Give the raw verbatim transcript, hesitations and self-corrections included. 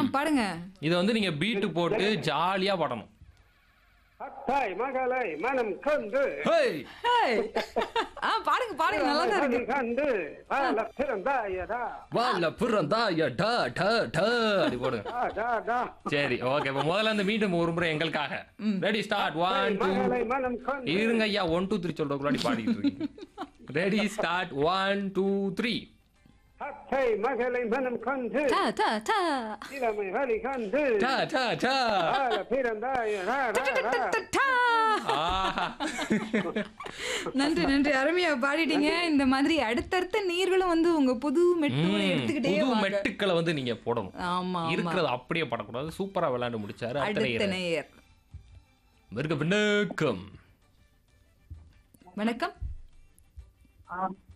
பாடுங்க. இத வந்து நீங்க பீட் போட்டு ஜாலியா பாடணும். அத்தாய் மகளை மனம் கண்டு ஹேய் ஹேய். ஆ பாடுங்க பாடுங்க நல்லா தான் இருக்கு. கண்டு வாழ பிறந்தாயடா வால்ல பிறந்தா ய ட ட ட அப்படி போடுங்க. டா, டா, டா. சரி ஓகே. இப்போ முதல்ல இருந்து மீண்டும் ஒரு முறை எங்களுக்காக. Ready start one two. மகளை மனம் கண்டு இருங்க ஐயா ஒன் டூ த்ரீ சொல்றதுக்குள்ளாடி பாடிட்டு இருக்கீங்க. Ready start one two three. அத்தாய் மகளை மனம் கண்டு டா டா டா. இளமை வழி கண்டு டா டா டா. வாழ பிறந்தாயடா டா, டா. டா. ஆஹா. நன்றி நன்றி அருமையா பாடிட்டீங்க. இந்த மாதிரி அடுத்தடுத்த நீர்களும் வந்து உங்க புது மெட்டுகளை ம், எடுத்துக்கிட்டே புது வாங்க. மெட்டுக்களை வந்து நீங்க போடணும். ஆமா ஆமா. இருக்கிறது அப்படியே படக்கூடாது. சூப்பரா விளையாண்டு முடிச்சாரு. அடுத்த அத்தனை நேயர். மிருக வணக்கம். வணக்கம்.